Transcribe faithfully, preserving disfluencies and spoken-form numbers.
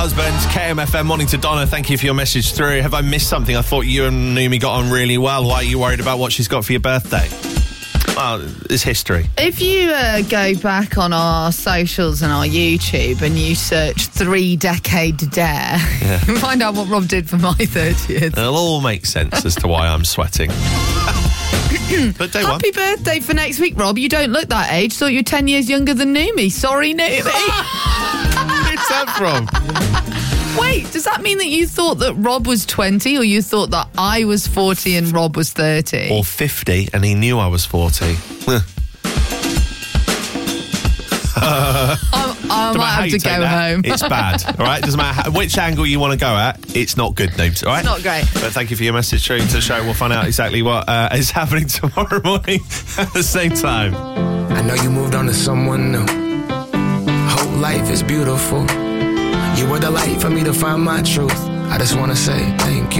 Husbands, K M F M, morning to Donna. Thank you for your message through. Have I missed something? I thought you and Numi got on really well. Why are you worried about what she's got for your birthday? Well, it's history. If you uh, go back on our socials and our YouTube and you search Three Decade Dare, Yeah. you'll find out what Rob did for my thirtieth. It'll all make sense as to why I'm sweating. But day one. Happy birthday for next week, Rob. You don't look that age. Thought you were ten years younger than Numi. Sorry, Numi. Where's that from? Wait, does that mean that you thought that Rob was twenty, or you thought that I was forty and Rob was thirty? Or fifty, and he knew I was forty. I, I might have to go home. It's bad, all right? Doesn't matter how, which angle you want to go at, it's not good news, all right? It's not great. But thank you for your message through to the show. We'll find out exactly what uh, is happening tomorrow morning at the same time. I know you moved on to someone new. Whole life is beautiful. You were the light for me to find my truth. I just want to say thank you.